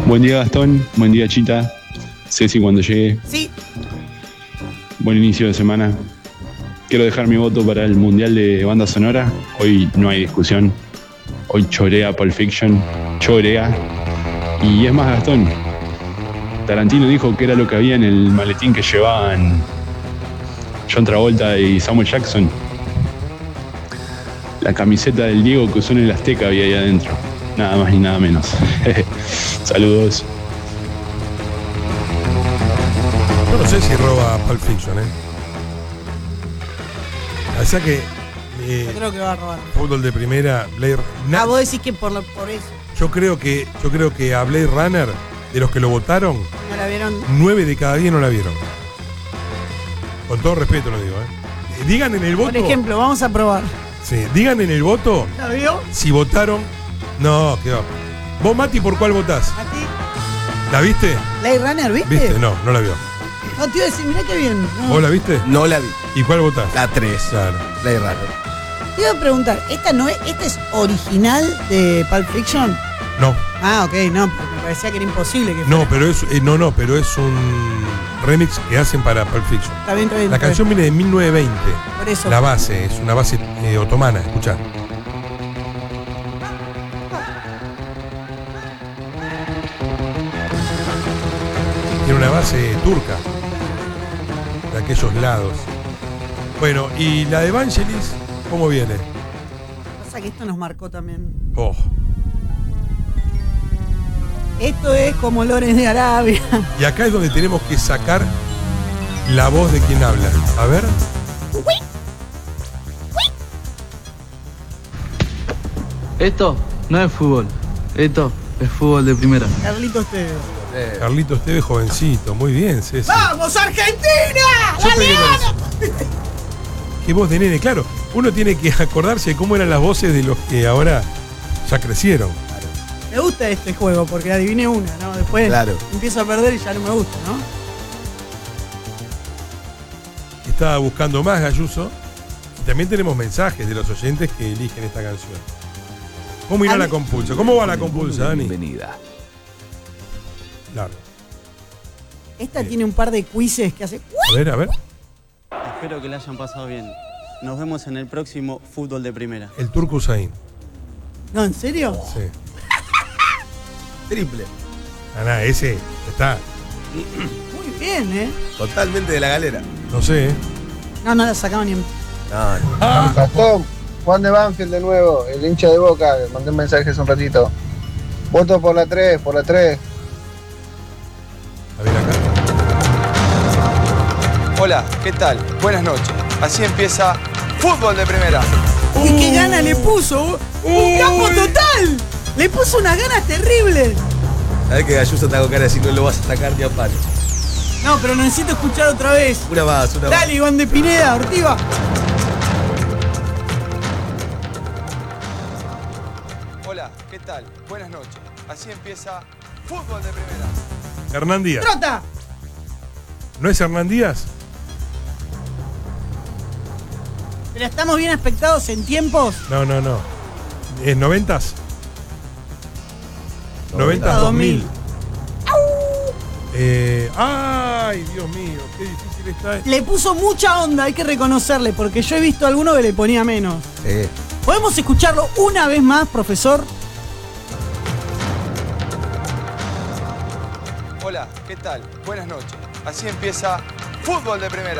Buen día, Gastón. Buen día, Chita. Ceci, cuando llegue. Sí. Buen inicio de semana. Quiero dejar mi voto para el Mundial de Banda Sonora. Hoy no hay discusión. Hoy chorea Pulp Fiction. Chorea. Y es más, Gastón. Tarantino dijo que era lo que había en el maletín que llevaban John Travolta y Samuel Jackson. La camiseta del Diego que usó en el Azteca había ahí adentro. Nada más ni nada menos. Saludos. Yo no sé si roba Pulp Fiction, O sea que. Yo creo que va a robar. Fútbol de primera, Blade vos decís que por eso. Yo creo que a Blade Runner, de los que lo votaron, ¿No la vieron? 9 de cada 10 no la vieron. Con todo respeto lo digo, Digan en el voto. Por ejemplo, vamos a probar. Sí, digan en el voto. ¿La vio? Si votaron. No, quedó. ¿Vos, Mati, por cuál votás? ¿Mati? ¿La viste? ¿Blade Runner, viste? ¿Viste? No la vio. No, te iba a decir, mirá qué bien. No. ¿Vos la viste? No la vi. ¿Y cuál votás? La 3. Claro. Blade Runner. Te iba a preguntar, ¿esta es original de Pulp Fiction? No. Ah, ok, no, porque me parecía que era imposible que fuera. No, pero es un remix que hacen para Pulp Fiction. Está bien, está bien. La canción viene de 1920. Por eso. La base, es una base otomana, escuchá. Tiene una base turca, de aquellos lados. Bueno, y la de Vangelis, ¿cómo viene? Pasa que esto nos marcó también. Oh. Esto es como Lores de Arabia. Y acá es donde tenemos que sacar la voz de quien habla. A ver. Esto no es fútbol, esto es fútbol de primera. Carlitos Tevez. Carlitos Tevez, jovencito. Muy bien, Ceci. ¡Vamos, Argentina! Yo ¡Dale, pedí qué voz de nene, claro. Uno tiene que acordarse de cómo eran las voces de los que ahora ya crecieron. Me gusta este juego porque adiviné una, ¿no? Después empiezo a perder y ya no me gusta, ¿no? Estaba buscando más, Gayuso. Y también tenemos mensajes de los oyentes que eligen esta canción. ¿Cómo irá la compulsa? ¿Cómo va la compulsa, Dani? Bienvenida. Claro. Esta tiene un par de quizzes que hace. A ver. Espero que la hayan pasado bien. Nos vemos en el próximo Fútbol de Primera. El Turco Hussein. No, ¿en serio? Sí. Triple. Ese está. Muy bien, Totalmente de la galera. No sé, No la sacaba ni en. No. Gastón, Juan de Banfield de nuevo, el hincha de Boca, le mandé un mensaje hace un ratito. Voto por la 3, por la 3. A ver acá. Hola, ¿qué tal? Buenas noches. Así empieza Fútbol de Primera. ¡Uy, qué gana le puso! ¡Un campo total! Le puso unas ganas terribles. A ver que Gayuso te hago cara si no lo vas a sacar ni a palo. No, pero necesito escuchar otra vez. Una más. Dale, Iván de Pineda, Ortiva. Hola, ¿qué tal? Buenas noches. Así empieza Fútbol de Primera. Hernán Díaz. ¡Trota! ¿No es Hernán Díaz? ¿Pero estamos bien aspectados en tiempos? No. ¿Es 90s? 90s 2000. Ay, Dios mío, qué difícil está. Le puso mucha onda, hay que reconocerle, porque yo he visto a alguno que le ponía menos. ¿Podemos escucharlo una vez más, profesor? Hola, ¿qué tal? Buenas noches. Así empieza Fútbol de Primera.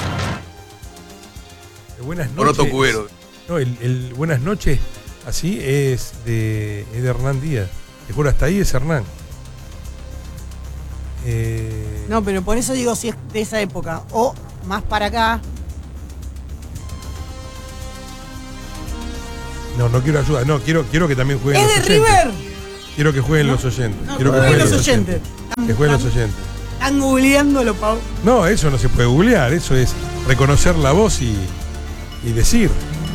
Buenas noches. Poroto Cubero. No, el Buenas noches, así es de Hernán Díaz. Te juro, hasta ahí es Hernán. No, pero por eso digo si es de esa época. O más para acá. No quiero ayuda. No, quiero que también jueguen los ¡Es de oyentes. River! Quiero que jueguen los oyentes. No, Quiero que jueguen los oyentes. Que jueguen los oyentes. Están googleándolo, Pau. No, eso no se puede googlear. Eso es reconocer la voz y decir.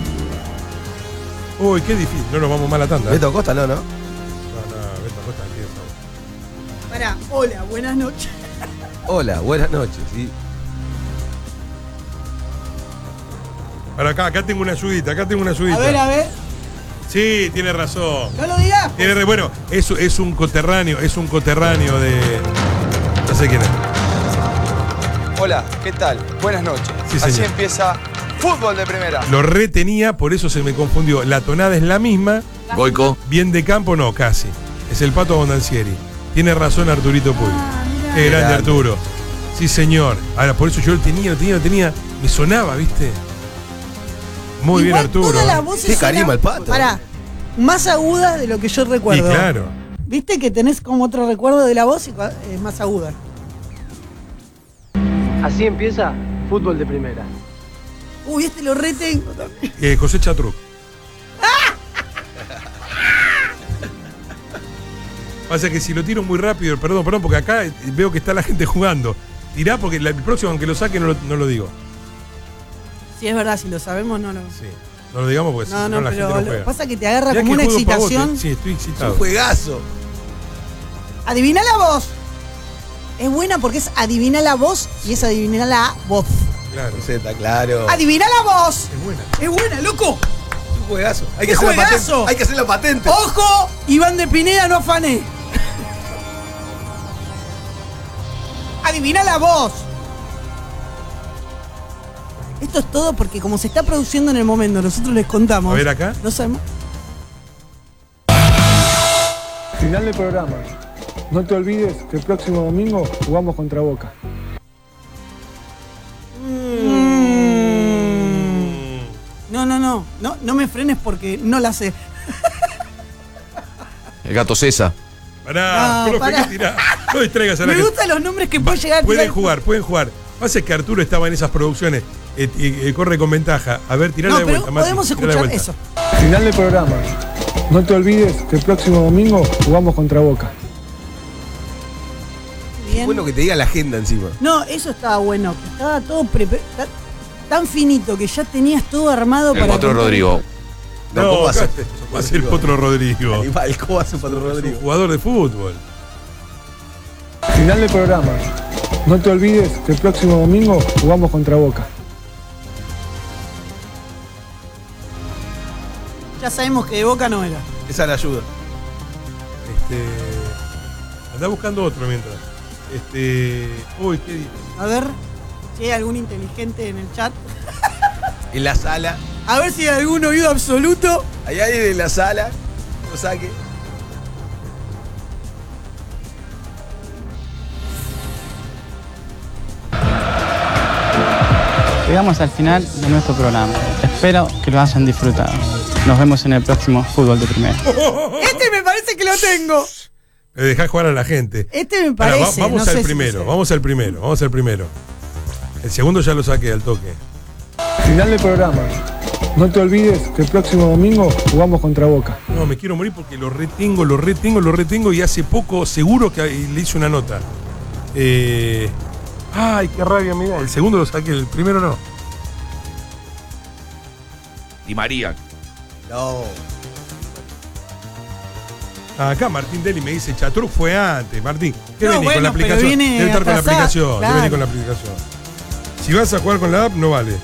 Uy, qué difícil. No nos vamos mal a tanda. Beto Acosta, no. No, Beto Acosta empieza. Pará, hola, buenas noches. Hola, buenas noches. ¿Sí? Para acá tengo una ayudita, A ver. Sí, tiene razón. No lo digas. Bueno, es un coterráneo de. No sé quién es. Hola, ¿qué tal? Buenas noches. Sí, Así señor. empieza Fútbol de Primera. Lo retenía, por eso se me confundió. La tonada es la misma. Goico. Bien de campo, no, casi. Es el Pato Bondancieri. Tiene razón Arturito Puy. Qué grande Arturo. Sí, señor. Ahora, por eso yo lo tenía. Me sonaba, ¿viste? Muy bien, Arturo. Todas las voces Qué carisma el Pato. Pará, más agudas de lo que yo Y recuerdo. claro. Viste que tenés como otro recuerdo de la voz y es más aguda. Así empieza Fútbol de Primera. Uy, este lo retengo también. Cosecha Truc. Pasa que si lo tiro muy rápido, perdón, porque acá veo que está la gente jugando. Tirá porque el próximo, aunque lo saque, no lo digo. Sí, es verdad, si lo sabemos, no lo. Sí. No lo digamos porque si no la gente pero no lo que juega. pasa es que te agarra Mirá como que una juego pavote. excitación. Sí, estoy Es excitado. un juegazo. Adivina la voz. Es buena porque es adivina la voz y es adivina la voz. Claro. Sí, está claro. Adivina la voz. Es buena. Es buena, loco. Es un juegazo. Hay ¡Qué que hacer la juegazo! patente. Hay que hacer la patente. Ojo, Iván de Pineda, no afané. Adivina la voz. Esto es todo porque como se está produciendo en el momento, nosotros les contamos. A ver acá. No sabemos. Final del programa. No te olvides que el próximo domingo jugamos contra Boca. No me frenes porque no la sé. El gato César. Pará, No, profe, pará. ¿qué tirá? No distraigas a la Me gente. gustan los nombres que pueden llegar a Pueden tirar. jugar. Pasa que Arturo estaba en esas producciones. Corre con ventaja. A ver, tirala No, de pero vuelta, Mati, podemos tirala de escuchar vuelta. eso. Final del programa. No te olvides que el próximo domingo jugamos contra Boca. Bien. Bueno que te diga la agenda encima. No, eso estaba bueno. Que estaba todo tan finito que ya tenías todo armado El para. Potro contar. Rodrigo. No, No, ¿cómo va a ser? va a ser el Potro Rodrigo. Animal, ¿cómo va a ser Potro Es un Rodrigo? jugador de fútbol. Final del programa. No te olvides que el próximo domingo jugamos contra Boca. Ya sabemos que de Boca no era. Esa la ayuda. Andá buscando otro mientras. Uy, qué difícil. A ver si hay algún inteligente en el chat. En la sala. A ver si hay algún oído absoluto. Hay alguien en la sala. Lo saque. Llegamos al final de nuestro programa. Espero que lo hayan disfrutado. Nos vemos en el próximo Fútbol de Primera. Este me parece que lo tengo. Dejá jugar a la gente. Este me Pará, parece. vamos no al sé si primero, sé. vamos al primero. El segundo ya lo saqué al toque. Final del programa. No te olvides que el próximo domingo jugamos contra Boca. No, me quiero morir porque lo retengo y hace poco seguro que le hice una nota. Ay, qué rabia, mira. El segundo lo saqué, el primero no. Di María. No. Acá Martín Deli me dice, Chatruc fue antes, Martín. ¿Qué No, venís con la bueno, pero aplicación? viene Debe estar con la atrasado, aplicación, debe claro. venir con la aplicación. Si vas a jugar con la app, no vale.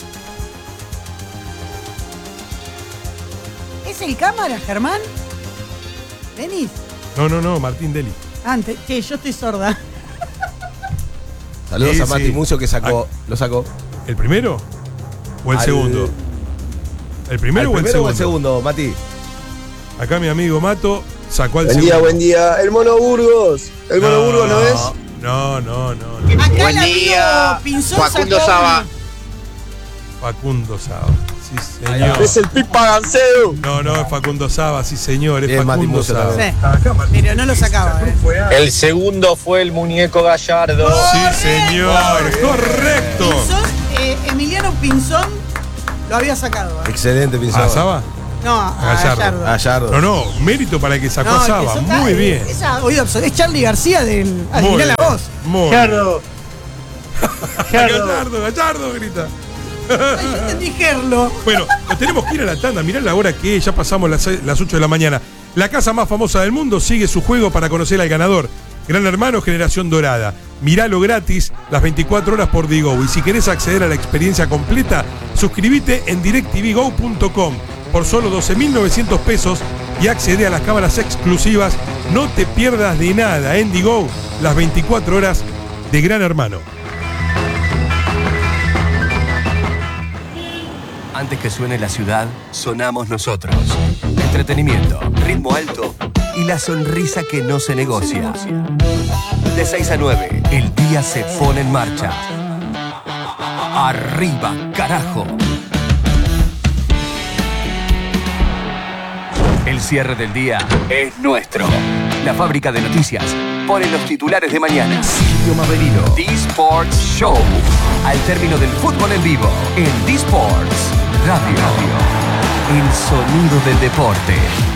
¿Es el cámara, Germán? ¿Venís? No, Martín Deli. Antes. Sí, yo estoy sorda. Saludos Sí, a Mati sí. Mucio que sacó. Lo sacó. ¿El primero? ¿O el Al- segundo? ¿El primero o el segundo? o el segundo, Mati? Acá mi amigo Mato sacó al Buen segundo. día, buen día. El Mono Burgos. ¿El Mono Burgos no es? No. Acá el amigo Pinzón Facundo sacó Saba. uno. Facundo Saba. Sí, señor. Es el Pipa Gancedo. No, es Facundo Saba, sí, señor. Es Bien, Mati Facundo Mucio Saba. Sí. Pero no lo sacaba. El segundo fue el muñeco Gallardo. Sí, señor. Correcto. Pinzón, Emiliano Pinzón lo había sacado. Excelente, Pinzón. ¿A Saba? No, a Gallardo. Gallardo. No, mérito para el que sacó No, a el que Saba. son- Muy bien. Esa oído absoluto. Es Charlie García del. Adivina la voz. Muy bien. Gallardo. Gallardo, grita. Ay, yo entendí Gerlo. Bueno, nos tenemos que ir a la tanda. Mirá la hora que es, ya pasamos las 8 de la mañana. La casa más famosa del mundo sigue su juego para conocer al ganador. Gran Hermano Generación Dorada. Miralo gratis las 24 horas por Digo. Y si querés acceder a la experiencia completa, suscríbete en directvgo.com. por solo 12.900 pesos y accede a las cámaras exclusivas. No te pierdas de nada. Endigo, las 24 horas de Gran Hermano. Antes que suene la ciudad, sonamos nosotros. Entretenimiento, ritmo alto y la sonrisa que no se negocia. De 6 a 9, el día se pone en marcha. ¡Arriba, carajo! El cierre del día es nuestro. La fábrica de noticias pone los titulares de mañana. Silvio Maverino, D-Sports Show. Al término del fútbol en vivo, en D-Sports Radio. El sonido del deporte.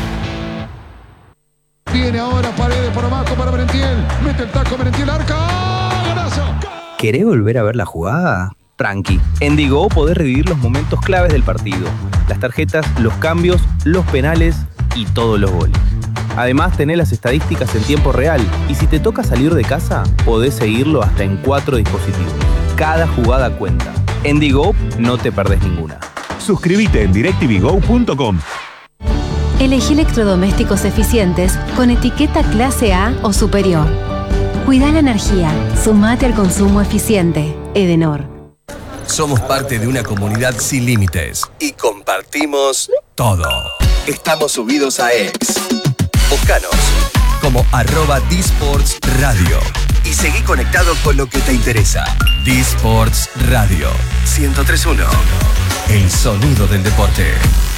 Viene ahora Paredes por abajo para Merentiel. Mete el taco Merentiel, arca. ¡Golazo! ¿Querés volver a ver la jugada? Tranqui. En Digo podés revivir los momentos claves del partido. Las tarjetas, los cambios, los penales y todos los goles. Además, tenés las estadísticas en tiempo real. Y si te toca salir de casa, podés seguirlo hasta en 4 dispositivos. Cada jugada cuenta. En Digo no te perdés ninguna. Suscríbete en directvgo.com. Elegí electrodomésticos eficientes con etiqueta clase A o superior. Cuida la energía. Sumate al consumo eficiente. Edenor. Somos parte de una comunidad sin límites y compartimos todo. Estamos subidos a X. Búscanos como @DSports Radio y seguí conectado con lo que te interesa. D-Sports Radio 103.1. El sonido del deporte.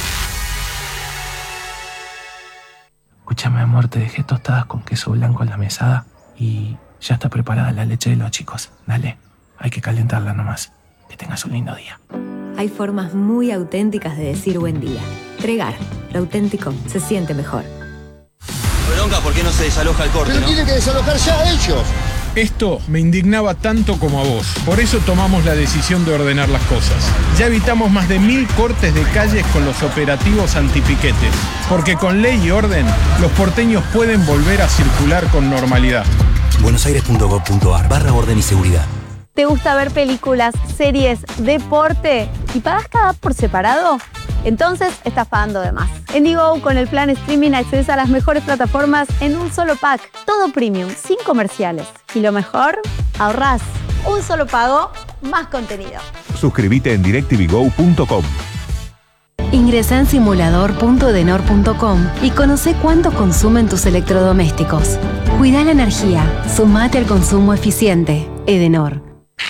Escúchame, amor, te dejé tostadas con queso blanco en la mesada y ya está preparada la leche de los chicos. Dale, hay que calentarla nomás. Que tengas un lindo día. Hay formas muy auténticas de decir buen día. Tregar, lo auténtico se siente mejor. Bronca, ¿por qué no se desaloja el corte? Pero tienen que desalojar ya ellos. Esto me indignaba tanto como a vos. Por eso tomamos la decisión de ordenar las cosas. Ya evitamos más de 1000 cortes de calles con los operativos antipiquetes. Porque con ley y orden, los porteños pueden volver a circular con normalidad. buenosaires.gov.ar/orden y seguridad. ¿Te gusta ver películas, series, deporte y pagas cada por separado? Entonces estás pagando de más. En Digo, con el plan streaming accedes a las mejores plataformas en un solo pack. Todo premium, sin comerciales. Y lo mejor, ahorrás. Un solo pago, más contenido. Suscríbete en directvgo.com. Ingresá en simulador.edenor.com y conoce cuánto consumen tus electrodomésticos. Cuida la energía. Sumate al consumo eficiente. Edenor.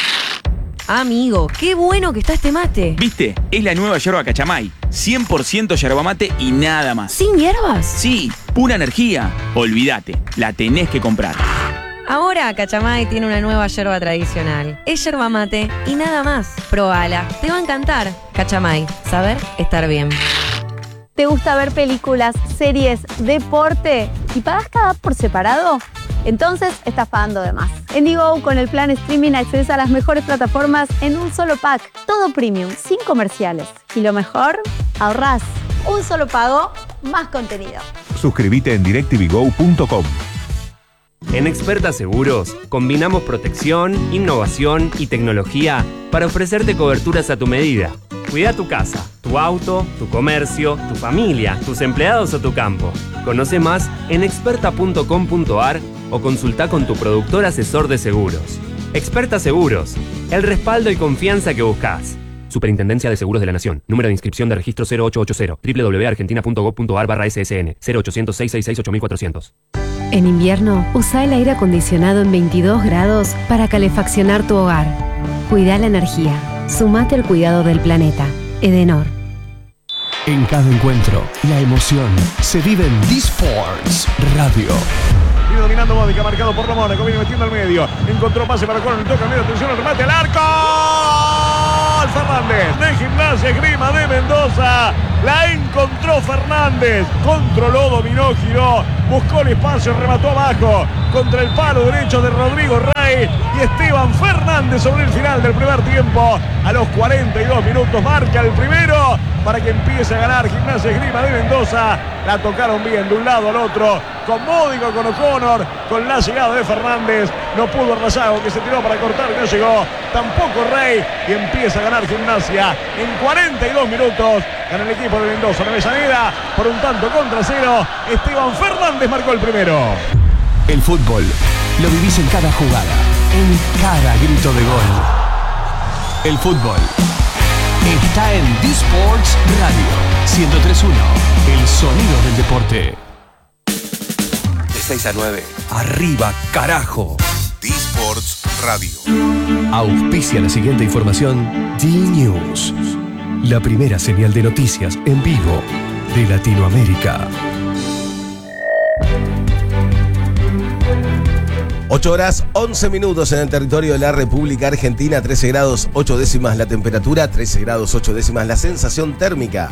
Amigo, qué bueno que está este mate. ¿Viste? Es la nueva yerba Cachamay. 100% yerba mate y nada más. ¿Sin hierbas? Sí, pura energía. Olvídate, la tenés que comprar. Ahora Cachamay tiene una nueva yerba tradicional. Es yerba mate y nada más. Probala, te va a encantar. Cachamay, saber estar bien. ¿Te gusta ver películas, series, deporte y pagas cada por separado? Entonces estás pagando de más. En Digo, con el plan streaming accedes a las mejores plataformas en un solo pack. Todo premium, sin comerciales. Y lo mejor, ahorrás. Un solo pago, más contenido. Suscríbete en directvgo.com. En Experta Seguros, combinamos protección, innovación y tecnología para ofrecerte coberturas a tu medida. Cuida tu casa, tu auto, tu comercio, tu familia, tus empleados o tu campo. Conoce más en experta.com.ar o consulta con tu productor asesor de seguros. Experta Seguros, el respaldo y confianza que buscas. Superintendencia de Seguros de la Nación. Número de inscripción de registro 0880. www.argentina.gov.ar/ssn 0800-666-8400. En invierno, usa el aire acondicionado en 22 grados para calefaccionar tu hogar. Cuida la energía. Sumate al cuidado del planeta. Edenor. En cada encuentro, la emoción se vive en D-Sports Radio. Viene dominando Módica, marcado por Mónaco, viene metiendo al medio. Encontró pase para Conan, toca al medio, atención al remate, al arco. Fernández, de Gimnasia Esgrima de Mendoza. La encontró Fernández. Controló, dominó, giró. Buscó el espacio, remató abajo. Contra el palo derecho de Rodrigo Rey. Y Esteban Fernández sobre el final del primer tiempo. A los 42 minutos marca el primero para que empiece a ganar Gimnasia Esgrima de Mendoza. La tocaron bien de un lado al otro. Con Módico, con O'Connor, con la llegada de Fernández. No pudo Rayago, que se tiró para cortar y no llegó. Tampoco Rey, y empieza a ganar Gimnasia. En 42 minutos gana el equipo de Mendoza en Avellaneda por un tanto contra cero. Esteban Fernández marcó el primero. El fútbol lo vivís en cada jugada, en cada grito de gol. El fútbol está en D-Sports Radio 103.1, el sonido del deporte. De 6 a 9, arriba, carajo. D-Sports Radio. Auspicia la siguiente información D-News, la primera señal de noticias en vivo de Latinoamérica. 8 horas 11 minutos en el territorio de la República Argentina, 13 grados 8 décimas la temperatura, 13 grados 8 décimas la sensación térmica.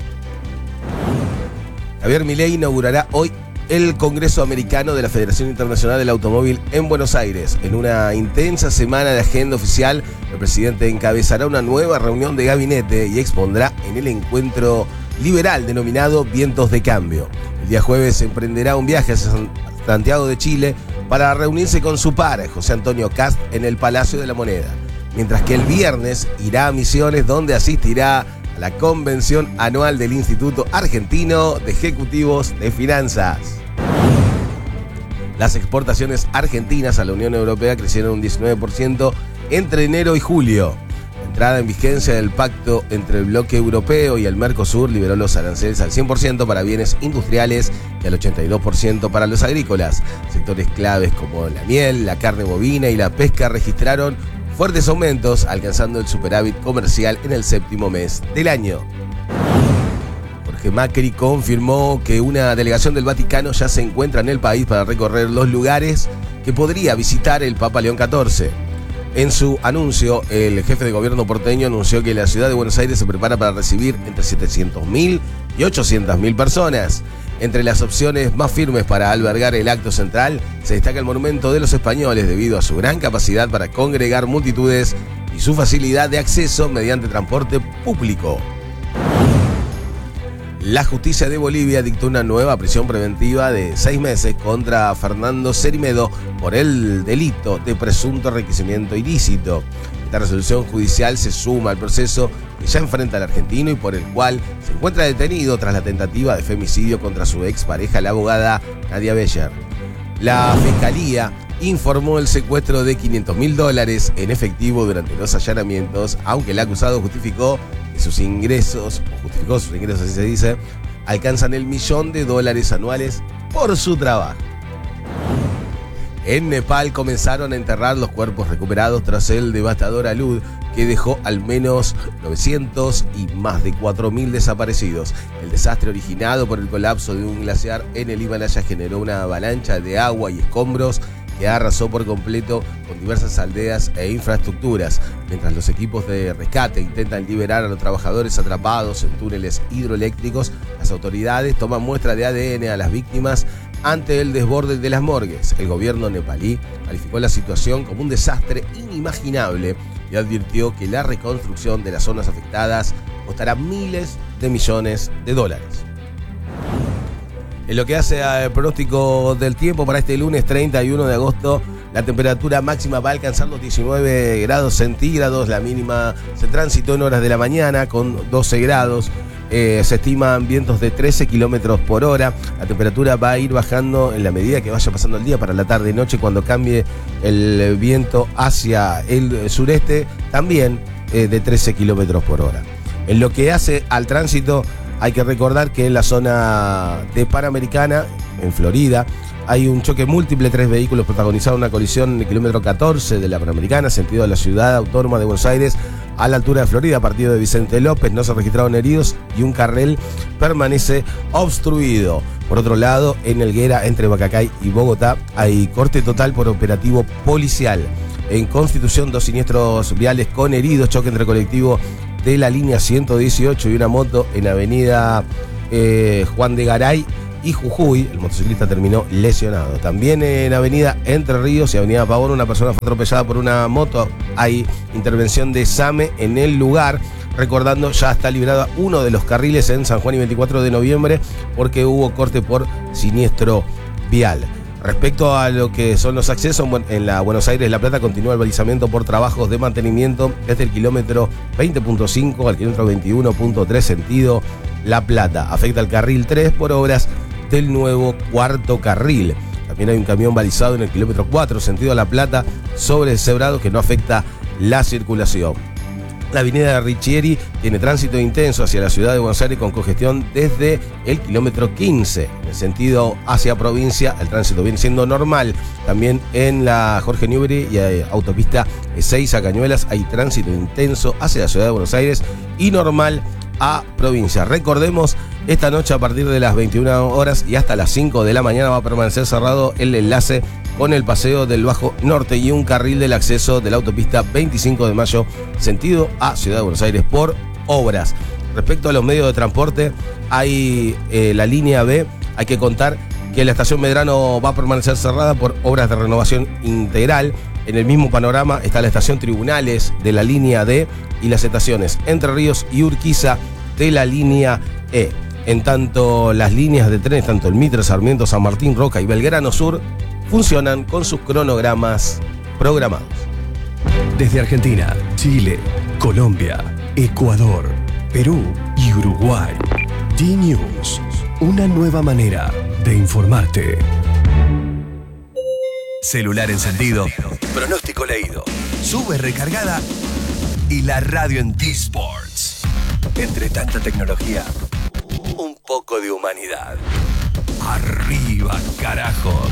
Javier Milei inaugurará hoy el Congreso Americano de la Federación Internacional del Automóvil en Buenos Aires. En una intensa semana de agenda oficial, el presidente encabezará una nueva reunión de gabinete y expondrá en el encuentro liberal denominado Vientos de Cambio. El día jueves emprenderá un viaje hacia Santiago de Chile para reunirse con su par, José Antonio Kast, en el Palacio de la Moneda. Mientras que el viernes irá a Misiones, donde asistirá a la convención anual del Instituto Argentino de Ejecutivos de Finanzas. Las exportaciones argentinas a la Unión Europea crecieron un 19% entre enero y julio. La entrada en vigencia del pacto entre el bloque europeo y el Mercosur liberó los aranceles al 100% para bienes industriales y al 82% para los agrícolas. Sectores claves como la miel, la carne bovina y la pesca registraron fuertes aumentos, alcanzando el superávit comercial en el séptimo mes del año. Jorge Macri confirmó que una delegación del Vaticano ya se encuentra en el país para recorrer los lugares que podría visitar el Papa León XIV. En su anuncio, el jefe de gobierno porteño anunció que la ciudad de Buenos Aires se prepara para recibir entre 700.000 y 800.000 personas. Entre las opciones más firmes para albergar el acto central se destaca el Monumento de los Españoles debido a su gran capacidad para congregar multitudes y su facilidad de acceso mediante transporte público. La justicia de Bolivia dictó una nueva prisión preventiva de 6 meses contra Fernando Cerimedo por el delito de presunto enriquecimiento ilícito. Esta resolución judicial se suma al proceso que ya enfrenta el argentino y por el cual se encuentra detenido tras la tentativa de femicidio contra su expareja, la abogada Nadia Becher. La fiscalía informó el secuestro de $500.000 en efectivo durante los allanamientos, aunque el acusado justificó que sus ingresos, así se dice, alcanzan $1 millón anuales por su trabajo. En Nepal comenzaron a enterrar los cuerpos recuperados tras el devastador alud que dejó al menos 900 y más de 4.000 desaparecidos. El desastre originado por el colapso de un glaciar en el Himalaya generó una avalancha de agua y escombros que arrasó por completo con diversas aldeas e infraestructuras. Mientras los equipos de rescate intentan liberar a los trabajadores atrapados en túneles hidroeléctricos, las autoridades toman muestra de ADN a las víctimas ante el desborde de las morgues. El gobierno nepalí calificó la situación como un desastre inimaginable y advirtió que la reconstrucción de las zonas afectadas costará miles de millones de dólares. En lo que hace al pronóstico del tiempo para este lunes 31 de agosto, la temperatura máxima va a alcanzar los 19 grados centígrados, la mínima se transitó en horas de la mañana con 12 grados. Se estiman vientos de 13 kilómetros por hora. La temperatura va a ir bajando en la medida que vaya pasando el día para la tarde y noche, cuando cambie el viento hacia el sureste, también de 13 kilómetros por hora. En lo que hace al tránsito, hay que recordar que en la zona de Panamericana, en Florida, hay un choque múltiple. 3 vehículos protagonizaron una colisión en el kilómetro 14 de la Panamericana, sentido de la ciudad autónoma de Buenos Aires, a la altura de Florida, partido de Vicente López. No se registraron heridos y un carril permanece obstruido. Por otro lado, en Helguera, entre Bacacay y Bogotá, hay corte total por operativo policial. En Constitución, 2 siniestros viales con heridos, choque entre colectivo de la línea 118 y una moto en avenida Juan de Garay y Jujuy. El motociclista terminó lesionado. También en avenida Entre Ríos y avenida Pavón, una persona fue atropellada por una moto. Hay intervención de SAME en el lugar. Recordando, ya está liberada uno de los carriles en San Juan y 24 de noviembre porque hubo corte por siniestro vial. Respecto a lo que son los accesos, en la Buenos Aires-La Plata continúa el balizamiento por trabajos de mantenimiento desde el kilómetro 20.5 al kilómetro 21.3 sentido La Plata. Afecta al carril 3 por obras del nuevo cuarto carril. También hay un camión balizado en el kilómetro 4 sentido La Plata sobre el Cebrado que no afecta la circulación. La avenida de Riccieri tiene tránsito intenso hacia la ciudad de Buenos Aires con congestión desde el kilómetro 15. En el sentido hacia provincia, el tránsito viene siendo normal. También en la Jorge Newbery y autopista 6 a Cañuelas hay tránsito intenso hacia la ciudad de Buenos Aires y normal a provincia. Recordemos, esta noche a partir de las 21 horas y hasta las 5 de la mañana va a permanecer cerrado el enlace con el paseo del Bajo Norte y un carril del acceso de la autopista 25 de mayo, sentido a Ciudad de Buenos Aires, por obras. Respecto a los medios de transporte, hay la línea B, hay que contar que la estación Medrano va a permanecer cerrada por obras de renovación integral. En el mismo panorama está la estación Tribunales de la línea D y las estaciones Entre Ríos y Urquiza de la línea E. En tanto, las líneas de trenes, tanto el Mitre, Sarmiento, San Martín, Roca y Belgrano Sur, funcionan con sus cronogramas programados. Desde Argentina, Chile, Colombia, Ecuador, Perú y Uruguay. D-News, una nueva manera de informarte. Celular encendido, pronóstico leído, sube recargada y la radio en D-Sports. Entre tanta tecnología, un poco de humanidad. Arriba, carajo.